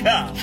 Cup.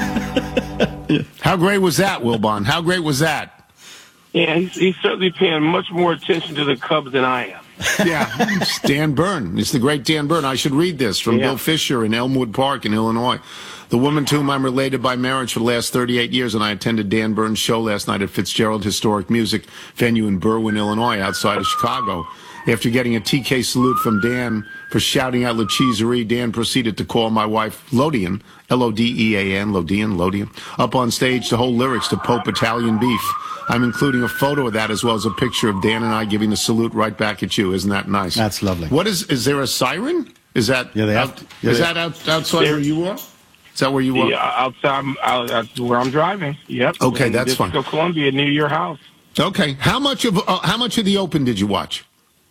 How great was that, Wilbon? How great was that? Yeah, he's certainly paying much more attention to the Cubs than I am. Yeah, it's Dan Byrne. It's the great Dan Byrne. I should read this from Bill Fisher in Elmwood Park in Illinois. The woman to whom I'm related by marriage for the last 38 years, and I attended Dan Byrne's show last night at Fitzgerald Historic Music venue in Berwyn, Illinois, outside of Chicago. After getting a TK salute from Dan for shouting out La Cheeserie, Dan proceeded to call my wife Lodian, L-O-D-E-A-N, Lodian, up on stage to hold lyrics to Pope Italian Beef. I'm including a photo of that as well as a picture of Dan and I giving the salute right back at you. Isn't that nice? That's lovely. What is there a siren? Is that outside where you are? Is that where you are? Yeah, outside where I'm driving. Yep. Okay, that's fine. District of Columbia, near your house. Okay. How much of the Open did you watch?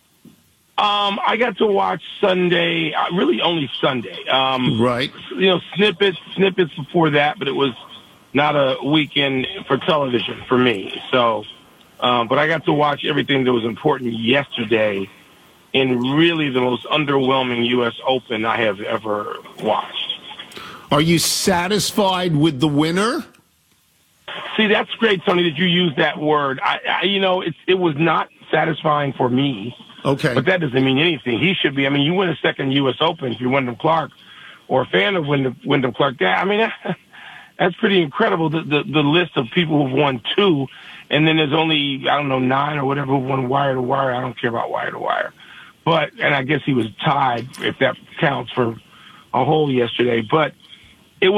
I got to watch Sunday, really only Sunday. Right. Snippets before that, but it was not a weekend for television for me. So, but I got to watch everything that was important yesterday in really the most underwhelming U.S. Open I have ever watched. Are you satisfied with the winner? See, that's great, Tony, that you used that word. It was not satisfying for me. Okay. But that doesn't mean anything. He should be. I mean, you win a second U.S. Open if you're Wyndham Clark or a fan of Wyndham Clark. That's pretty incredible, the list of people who've won two, and then there's only, 9 or whatever who've won wire to wire. I don't care about wire to wire. And I guess he was tied, if that counts, for a hole yesterday. But it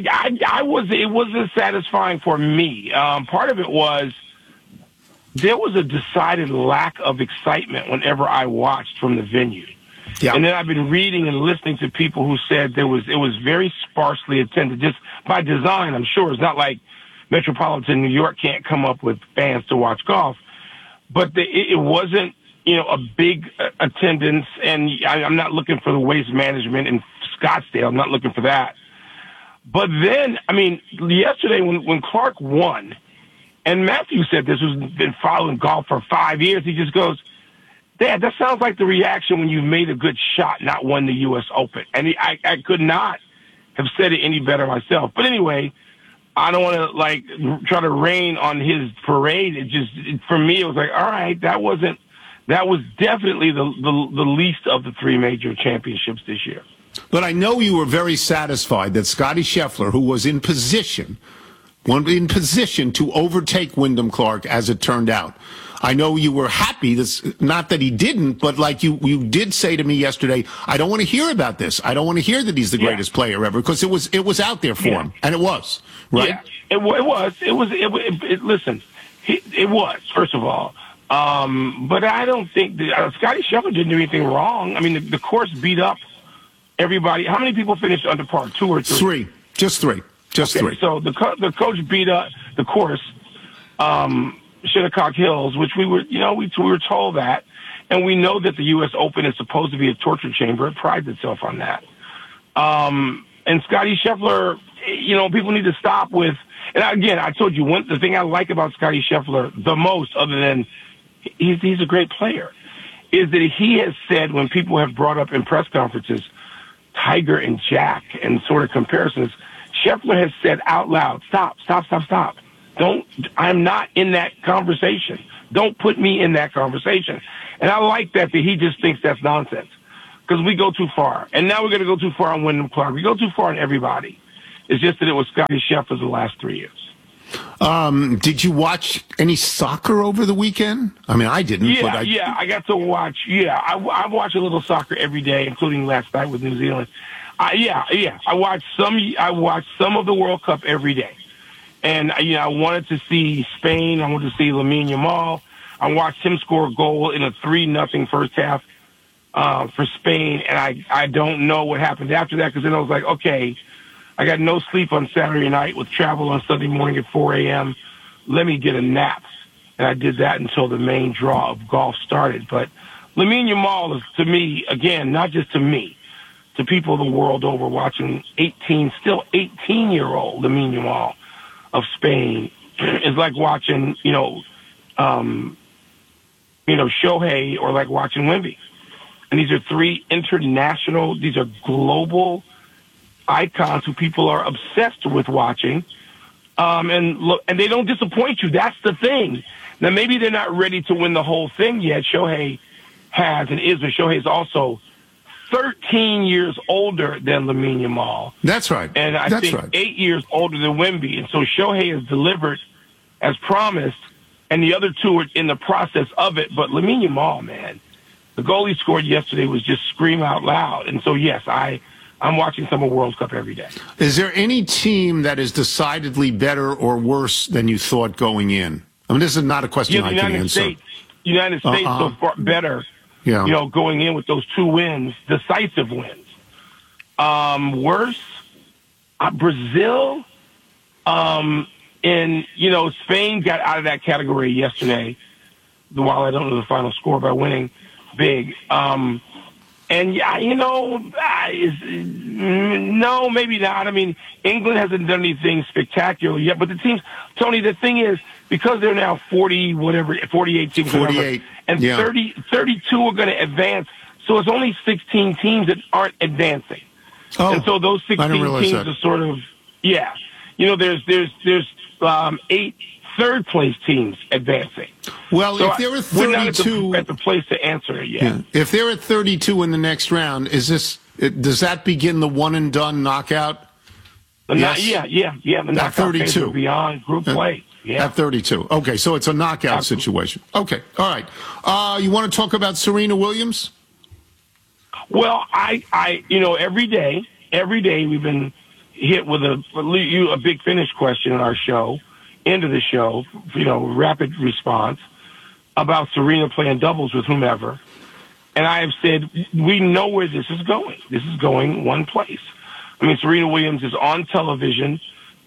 wasn't satisfying for me. Part of it was there was a decided lack of excitement whenever I watched from the venue. Yeah. And then I've been reading and listening to people who said it was very sparsely attended, just by design, I'm sure. It's not like metropolitan New York can't come up with fans to watch golf. But it wasn't, a big attendance, and I'm not looking for the waste management in Scottsdale. I'm not looking for that. But then, yesterday when Clark won, and Matthew said this, who's been following golf for 5 years, he just goes, Dad, that sounds like the reaction when you've made a good shot, not won the U.S. Open. And I could not have said it any better myself. But anyway, I don't want to try to rain on his parade. For me, it was like, all right, that was definitely the least of the three major championships this year. But I know you were very satisfied that Scottie Scheffler, who was in position to overtake Wyndham Clark, as it turned out. I know you were happy, not that he didn't, but like you did say to me yesterday, I don't want to hear about this. I don't want to hear that he's the greatest player ever, because it was out there for him, and it was, right? Yeah, it was. Listen, it was, first of all. But I don't think Scottie Scheffler didn't do anything wrong. I mean, the course beat up everybody. How many people finished under par? 2 or 3? 3. Just 3. Three. So the coach beat up the course, Shinnecock Hills, which we were told that, and we know that the U.S. Open is supposed to be a torture chamber. It prides itself on that. And Scottie Scheffler, people need to stop with. And again, I told you the thing I like about Scottie Scheffler the most, other than he's a great player, is that he has said when people have brought up in press conferences Tiger and Jack and sort of comparisons, Scheffler has said out loud, stop. I'm not in that conversation. Don't put me in that conversation. And I like that he just thinks that's nonsense, because we go too far. And now we're going to go too far on Wyndham Clark. We go too far on everybody. It's just that it was Scottie Scheffler the last 3 years. Did you watch any soccer over the weekend? I mean, I didn't. Yeah, I got to watch. Yeah, I watch a little soccer every day, including last night with New Zealand. I watched some of the World Cup every day. And, I wanted to see Spain. I wanted to see Lamine Yamal. I watched him score a goal in a 3-0 first half for Spain. And I don't know what happened after that, because then I was like, okay, I got no sleep on Saturday night with travel on Sunday morning at 4 a.m. Let me get a nap. And I did that until the main draw of golf started. But Lamine Yamal is, to me, again, not just to me, to people the world over watching 18-year-old Lamine Yamal of Spain is like watching, Shohei, or like watching Wemby. And these are 3 these are global icons who people are obsessed with watching. And they don't disappoint you. That's the thing. Now, maybe they're not ready to win the whole thing yet. Shohei has and is, but Shohei is also 13 years older than Lamine Yamal. That's right. And I think 8 years older than Wemby. And so Shohei has delivered as promised, and the other two are in the process of it. But Lamine Yamal, man, the goal he scored yesterday was just scream out loud. And so, yes, I'm watching Summer World Cup every day. Is there any team that is decidedly better or worse than you thought going in? I mean, this is not a question I can answer. United States so far better, going in with those 2 wins, decisive wins. Worse, Brazil, and, Spain got out of that category yesterday, while I don't know the final score, by winning big. And yeah, no, maybe not. I mean, England hasn't done anything spectacular yet, but the teams, Tony, the thing is, because they're now 48 teams, 48, and 32 are going to advance. So it's only 16 teams that aren't advancing. Oh, and so those 16 teams are sort of, there's 8 third-place teams advancing. Well, so if there are 32... We're not at the place to answer it yet. Yeah. If they're at 32 in the next round, does that begin the one-and-done knockout? Yes. Yeah. The knockout 32. Beyond group play. Yeah. At 32. Okay, so it's a knockout situation. Okay, all right. You want to talk about Serena Williams? Well, I every day we've been hit with a big finish question in our show, end of the show, rapid response about Serena playing doubles with whomever. And I have said, we know where this is going. This is going one place. I mean, Serena Williams is on television,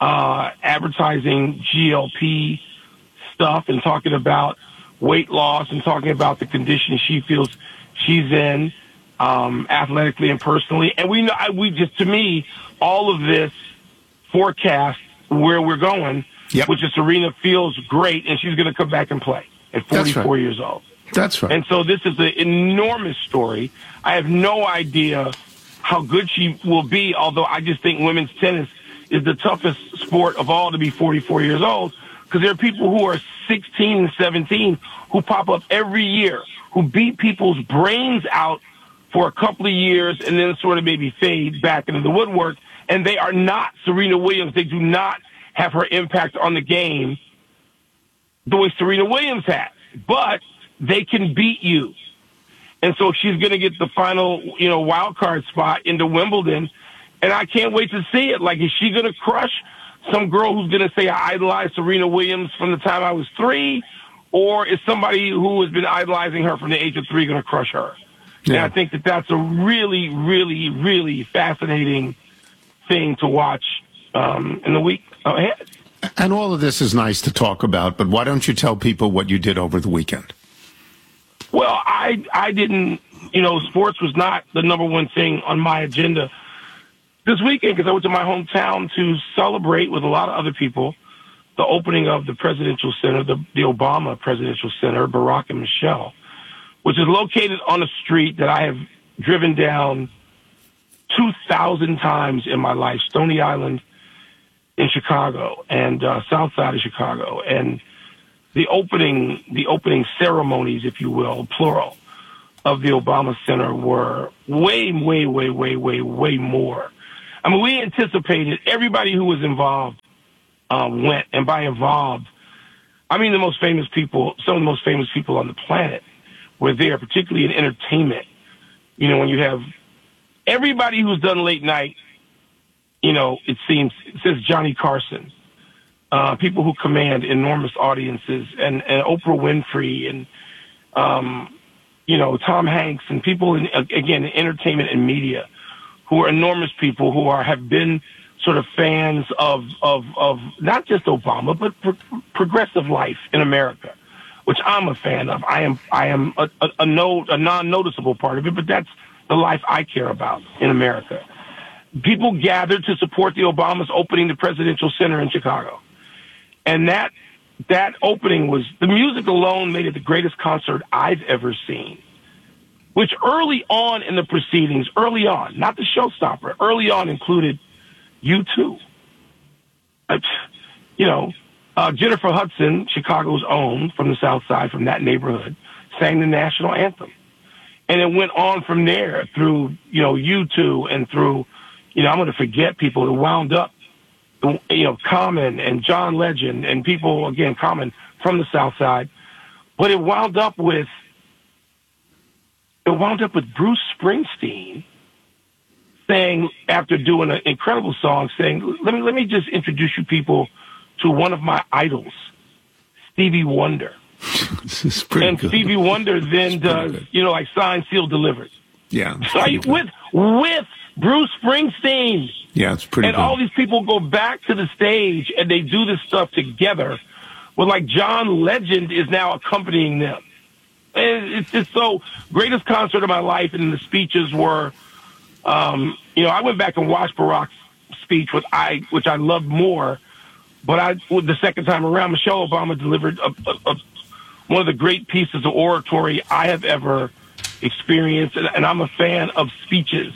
advertising GLP stuff and talking about weight loss and talking about the condition she feels she's in, athletically and personally. And to me, all of this forecasts where we're going, which is Serena feels great and she's going to come back and play at 44 years old. That's right. And so this is an enormous story. I have no idea how good she will be, although I just think women's tennis is the toughest sport of all to be 44 years old, because there are people who are 16 and 17 who pop up every year, who beat people's brains out for a couple of years and then sort of maybe fade back into the woodwork, and they are not Serena Williams. They do not have her impact on the game the way Serena Williams has. But they can beat you. And so she's going to get the final, wild card spot into Wimbledon. And I can't wait to see it. Like, is she going to crush some girl who's going to say, I idolized Serena Williams from the time I was 3? Or is somebody who has been idolizing her from the age of 3 going to crush her? Yeah. And I think that that's a really, really, really fascinating thing to watch in the week ahead. And all of this is nice to talk about, but why don't you tell people what you did over the weekend? Well, I didn't, sports was not the number one thing on my agenda this weekend because I went to my hometown to celebrate with a lot of other people the opening of the Presidential Center, the Obama Presidential Center, Barack and Michelle, which is located on a street that I have driven down 2,000 times in my life, Stony Island in Chicago and south side of Chicago. And the opening ceremonies, if you will, plural, of the Obama Center were way, way, way, way, way, way more. I mean, we anticipated everybody who was involved went, and by involved, I mean some of the most famous people on the planet were there, particularly in entertainment. When you have everybody who's done late night, it says Johnny Carson. People who command enormous audiences, and Oprah Winfrey, and Tom Hanks, and people in entertainment and media, who are enormous people who have been sort of fans of not just Obama but progressive life in America, which I'm a fan of. I am a non-noticeable part of it, but that's the life I care about in America. People gathered to support the Obamas opening the Presidential Center in Chicago. And that opening the music alone made it the greatest concert I've ever seen, which early on in the proceedings, not the showstopper, early on included U2. Jennifer Hudson, Chicago's own, from the South Side, from that neighborhood, sang the national anthem. And it went on from there through, U2 and through, I'm going to forget people who wound up, Common and John Legend and people, again, Common from the South Side. But it wound up with Bruce Springsteen saying, after doing an incredible song, saying, let me just introduce you people to one of my idols, Stevie Wonder. This is pretty and good. Stevie Wonder then does, like Signed, Sealed, Delivered. Yeah. With Bruce Springsteen. Yeah, it's pretty and good. All these people go back to the stage and they do this stuff together. Well, like John Legend is now accompanying them. And it's just so greatest concert of my life. And the speeches were, I went back and watched Barack's speech, which I loved more. But the second time around, Michelle Obama delivered one of the great pieces of oratory I have ever experienced. And I'm a fan of speeches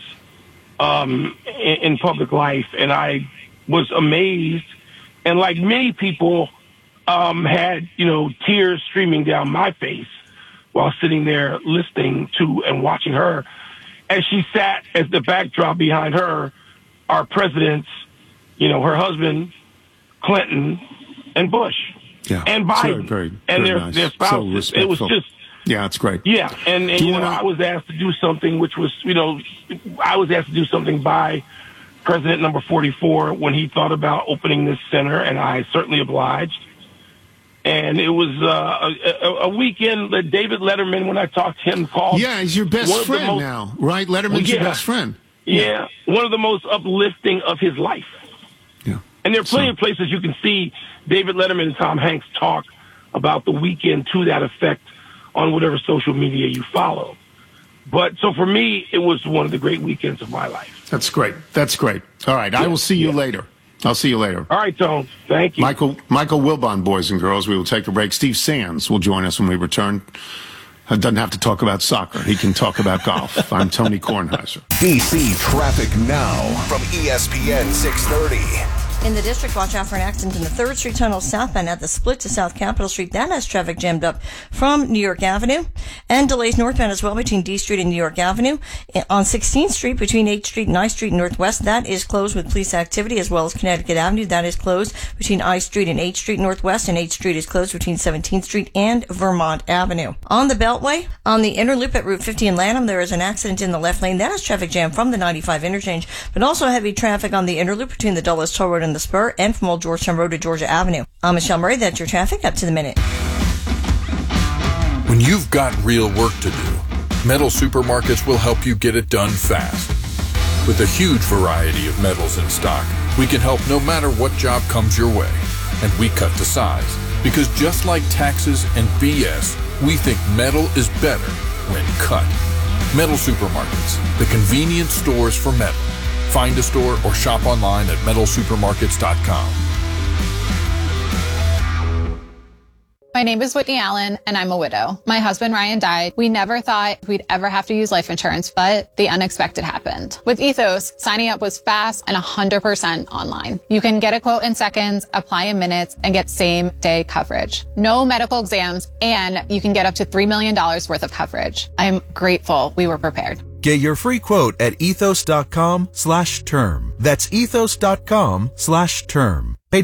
in public life. And I was amazed. And like many people, had, tears streaming down my face while sitting there listening to and watching her as she sat as the backdrop behind her, our presidents, her husband, Clinton, and Bush, and Biden, very and their nice. spouses. So it was just, yeah, it's great. Yeah, and I was asked to do something, which was, I was asked to do something by President number 44 when he thought about opening this center, and I certainly obliged. And it was a weekend that David Letterman, when I talked to him, called. Yeah, he's your best friend now, right? Letterman's your best friend. Yeah, one of the most uplifting of his life. Yeah. And there are plenty of places you can see David Letterman and Tom Hanks talk about the weekend to that effect on whatever social media you follow. But so for me, it was one of the great weekends of my life. That's great. That's great. All right. I will see you later. I'll see you later. All right, Tone. Thank you. Michael Wilbon, boys and girls. We will take a break. Steve Sands will join us when we return. He doesn't have to talk about soccer. He can talk about golf. I'm Tony Kornheiser. DC Traffic Now from ESPN 630. In the district, watch out for an accident in the 3rd Street Tunnel southbound at the split to South Capitol Street. That has traffic jammed up from New York Avenue, and delays northbound as well between D Street and New York Avenue. On 16th Street between 8th Street and I Street Northwest, that is closed with police activity, as well as Connecticut Avenue. That is closed between I Street and 8th Street Northwest, and 8th Street is closed between 17th Street and Vermont Avenue. On the Beltway, on the inner loop at Route 50 in Lanham, there is an accident in the left lane. That is traffic jam from the 95 interchange, but also heavy traffic on the inner loop between the Dulles Toll Road and the Spur, and from Old Georgetown Road to Georgia Avenue. I'm Michelle Murray. That's your traffic up to the minute. When you've got real work to do, Metal Supermarkets will help you get it done fast. With a huge variety of metals in stock, we can help no matter what job comes your way. And we cut to size. Because just like taxes and BS, we think metal is better when cut. Metal Supermarkets, the convenient stores for metal. Find a store or shop online at metalsupermarkets.com. My name is Whitney Allen, and I'm a widow. My husband, Ryan, died. We never thought we'd ever have to use life insurance, but the unexpected happened. With Ethos, signing up was fast and 100% online. You can get a quote in seconds, apply in minutes, and get same-day coverage. No medical exams, and you can get up to $3 million worth of coverage. I'm grateful we were prepared. Get your free quote at ethos.com/term. That's ethos.com/term.